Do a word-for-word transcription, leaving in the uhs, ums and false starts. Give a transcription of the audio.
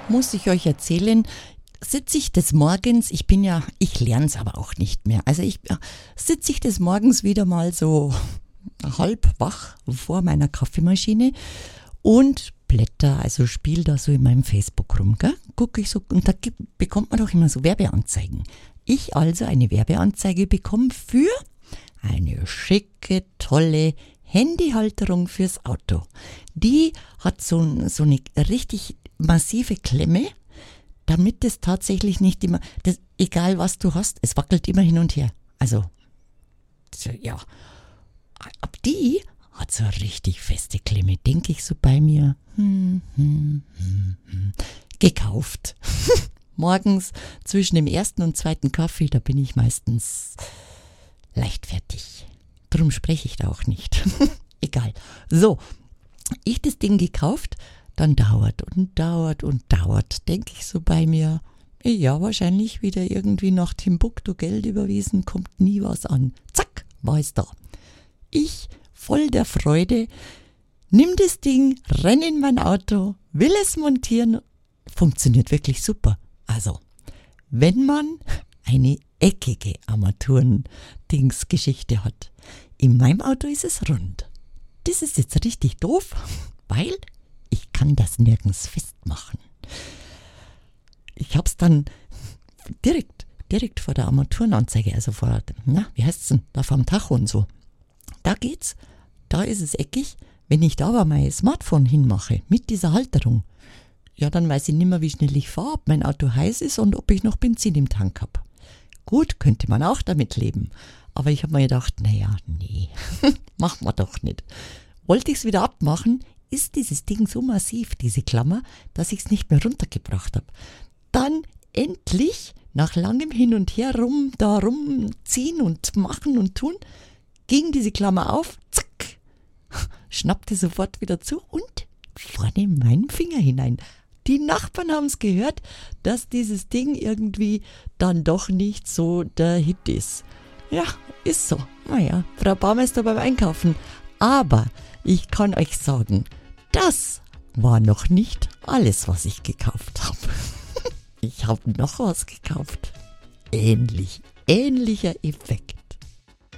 muss ich euch erzählen, sitze ich des Morgens, ich bin ja, ich lerne es aber auch nicht mehr, also ich sitze ich des Morgens wieder mal so halb wach vor meiner Kaffeemaschine und blätter, also spiele da so in meinem Facebook rum, gell? Gucke ich so, und da gibt, bekommt man doch immer so Werbeanzeigen. Ich also eine Werbeanzeige bekomme für eine schicke, tolle Handyhalterung fürs Auto. Die hat so, so eine richtig massive Klemme, damit es tatsächlich nicht immer, das, egal was du hast, es wackelt immer hin und her. Also, ja, ab die hat so eine richtig feste Klemme, denke ich so bei mir. Hm, hm, hm, hm. Gekauft. Morgens zwischen dem ersten und zweiten Kaffee, da bin ich meistens leichtfertig. Drum spreche ich da auch nicht. Egal. So, ich das Ding gekauft, dann dauert und dauert und dauert, denke ich so bei mir. Ja, wahrscheinlich wieder irgendwie nach Timbuktu Geld überwiesen, kommt nie was an. Zack, war es da. Ich, voll der Freude, nimm das Ding, renn in mein Auto, will es montieren. Funktioniert wirklich super. Also, wenn man eine eckige Armaturen-Dings-Geschichte hat, in meinem Auto ist es rund. Das ist jetzt richtig doof, weil ich kann das nirgends festmachen. Ich hab's dann direkt, direkt vor der Armaturenanzeige, also vor, na, wie heißt's denn, da vor dem Tacho und so. Da geht's, da ist es eckig. Wenn ich da aber mein Smartphone hinmache, mit dieser Halterung, ja, dann weiß ich nicht mehr, wie schnell ich fahre, ob mein Auto heiß ist und ob ich noch Benzin im Tank habe. Gut, könnte man auch damit leben. Aber ich habe mir gedacht, naja, nee, machen wir doch nicht. Wollte ich es wieder abmachen, ist dieses Ding so massiv, diese Klammer, dass ich es nicht mehr runtergebracht habe. Dann endlich, nach langem Hin und Her rum, da rumziehen und machen und tun, ging diese Klammer auf, zack, schnappte sofort wieder zu und vorne in meinen Finger hinein. Die Nachbarn haben es gehört, dass dieses Ding irgendwie dann doch nicht so der Hit ist. Ja, ist so. Naja, Frau Baumeister beim Einkaufen. Aber ich kann euch sagen, das war noch nicht alles, was ich gekauft habe. Ich habe noch was gekauft. Ähnlich, ähnlicher Effekt.